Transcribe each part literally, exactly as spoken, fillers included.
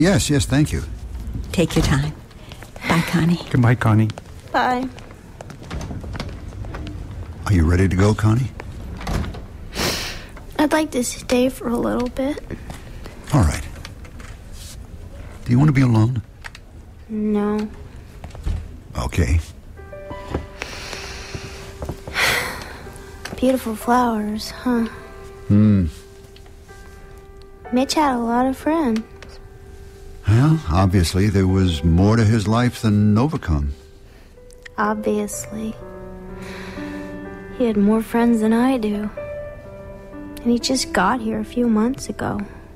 Yes, yes, thank you. Take your time. Bye, Connie. Goodbye, Connie. Bye. Are you ready to go, Connie? I'd like to stay for a little bit. All right. Do you want to be alone? No. Okay. Beautiful flowers, huh? Hmm. Mitch had a lot of friends. Well, obviously there was more to his life than Novacom. Obviously. He had more friends than I do. And he just got here a few months ago.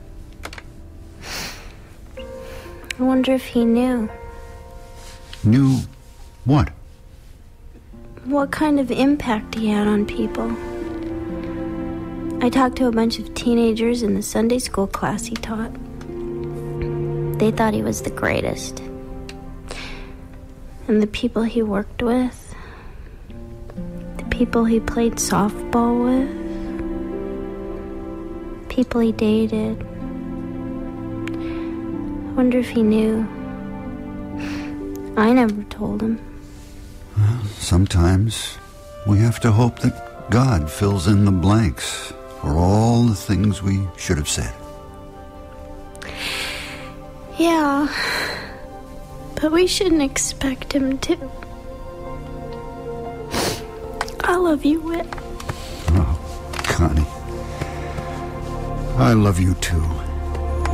I wonder if he knew. Knew what? What kind of impact he had on people. I talked to a bunch of teenagers in the Sunday school class he taught. They thought he was the greatest. And the people he worked with, the people he played softball with, people he dated. I wonder if he knew. I never told him. Well, sometimes we have to hope that God fills in the blanks for all the things we should have said. Yeah, but we shouldn't expect him to. I love you, Whit. Oh, Connie. I love you too.